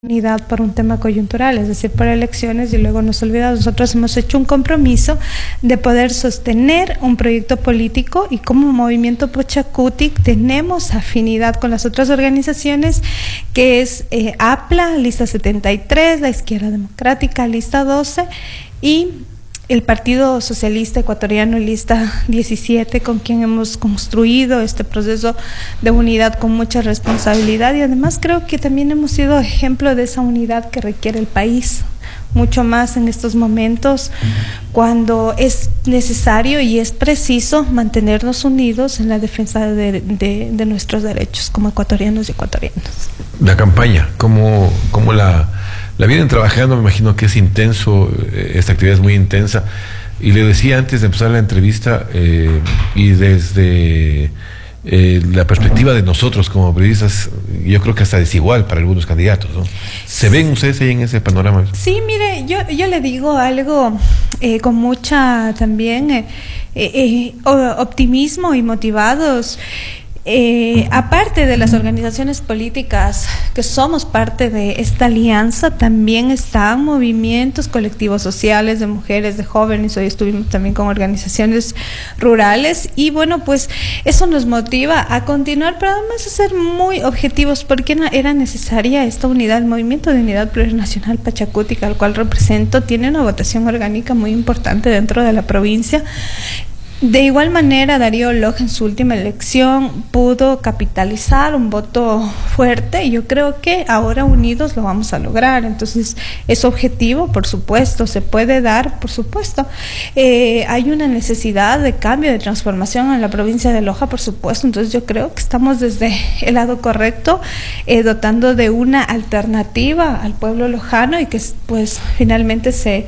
unidad por un tema coyuntural, es decir, por elecciones, y luego nos olvidamos. Nosotros hemos hecho un compromiso de poder sostener un proyecto político, y como movimiento Pachacuti tenemos afinidad con las otras organizaciones, que es APLA, lista 73, la Izquierda Democrática, lista 12, y el Partido Socialista Ecuatoriano, lista 17, con quien hemos construido este proceso de unidad con mucha responsabilidad, y además creo que también hemos sido ejemplo de esa unidad que requiere el país, mucho más en estos momentos cuando es necesario y es preciso mantenernos unidos en la defensa de nuestros derechos como ecuatorianos y ecuatorianas. La campaña, ¿cómo la vienen trabajando? Me imagino que es intenso, esta actividad es muy intensa, y le decía antes de empezar la entrevista, y desde la perspectiva de nosotros como periodistas, yo creo que hasta desigual para algunos candidatos, ¿no? ¿Se ven ustedes ahí en ese panorama? Sí, mire, yo le digo algo con mucha también optimismo y motivados. Aparte de las organizaciones políticas que somos parte de esta alianza, también están movimientos colectivos sociales de mujeres, de jóvenes. Hoy estuvimos también con organizaciones rurales, y bueno, pues eso nos motiva a continuar, pero además a ser muy objetivos, porque era necesaria esta unidad. El Movimiento de Unidad Plurinacional Pachacuti, al cual represento, tiene una votación orgánica muy importante dentro de la provincia. De igual manera, Darío Loja en su última elección pudo capitalizar un voto fuerte, y yo creo que ahora unidos lo vamos a lograr. Entonces, es objetivo, por supuesto, se puede dar, por supuesto. Hay una necesidad de cambio, de transformación en la provincia de Loja, por supuesto. Entonces, yo creo que estamos desde el lado correcto, dotando de una alternativa al pueblo lojano, y que pues finalmente se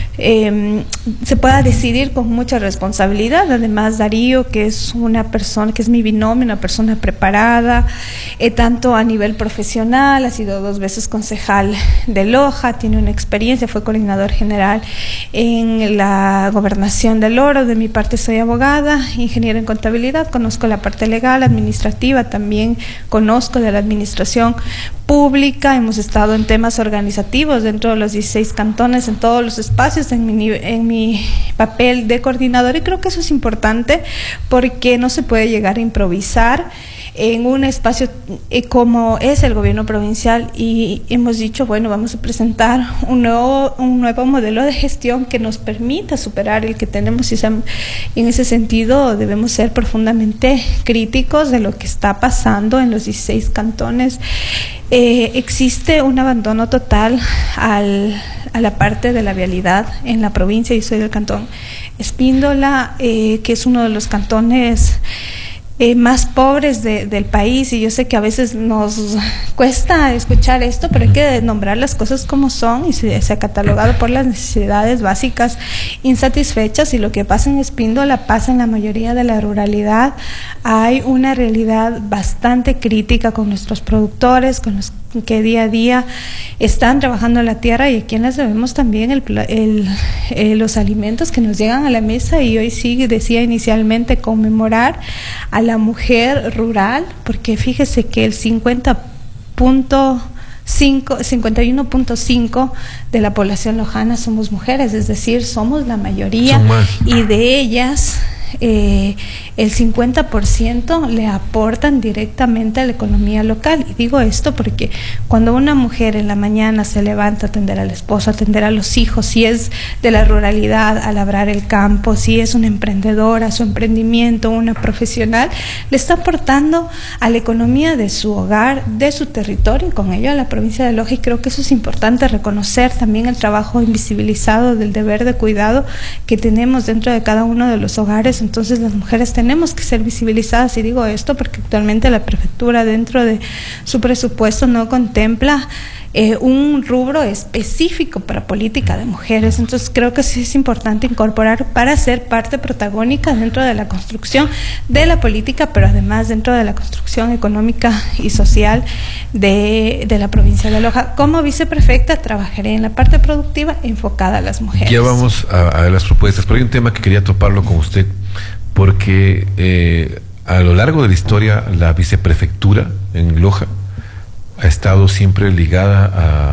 pueda decidir con mucha responsabilidad. Además, Darío, que es una persona, que es mi binomio, una persona preparada, tanto a nivel profesional, ha sido 2 veces concejal de Loja, tiene una experiencia, fue coordinador general en la gobernación del Oro. De mi parte soy abogada, ingeniera en contabilidad, conozco la parte legal, administrativa, también conozco de la administración pública. Hemos estado en temas organizativos dentro de los 16 cantones, en todos los espacios, en mi papel de coordinador, y creo que eso es importante, porque no se puede llegar a improvisar en un espacio como es el gobierno provincial, y hemos dicho, bueno, vamos a presentar un nuevo modelo de gestión que nos permita superar el que tenemos, y en ese sentido debemos ser profundamente críticos de lo que está pasando en los 16 cantones. Existe un abandono total a la parte de la vialidad en la provincia. Yo soy del cantón Espíndola, que es uno de los cantones más pobres del país, y yo sé que a veces nos cuesta escuchar esto, pero hay que nombrar las cosas como son, y se ha catalogado por las necesidades básicas insatisfechas, y lo que pasa en Espíndola pasa en la mayoría de la ruralidad. Hay una realidad bastante crítica con nuestros productores, con los que día a día están trabajando la tierra, y a quienes debemos también los alimentos que nos llegan a la mesa. Y hoy sí decía inicialmente conmemorar a la mujer rural, porque fíjese que el 51.5 de la población lojana somos mujeres, es decir, somos la mayoría, y de ellas el 50% le aportan directamente a la economía local. Y digo esto porque cuando una mujer en la mañana se levanta a atender al esposo, a atender a los hijos, si es de la ruralidad, a labrar el campo, si es una emprendedora, su emprendimiento, una profesional, le está aportando a la economía de su hogar, de su territorio, y con ello a la provincia de Loja. Y creo que eso es importante reconocer también el trabajo invisibilizado del deber de cuidado que tenemos dentro de cada uno de los hogares. Entonces, las mujeres tenemos que ser visibilizadas, y digo esto porque actualmente la prefectura, dentro de su presupuesto, no contempla un rubro específico para política de mujeres. Entonces, creo que sí es importante incorporar para ser parte protagónica dentro de la construcción de la política, pero además dentro de la construcción económica y social de la provincia de Loja. Como viceprefecta trabajaré en la parte productiva enfocada a las mujeres. Ya vamos a las propuestas, pero hay un tema que quería toparlo con usted, porque a lo largo de la historia la viceprefectura en Loja ha estado siempre ligada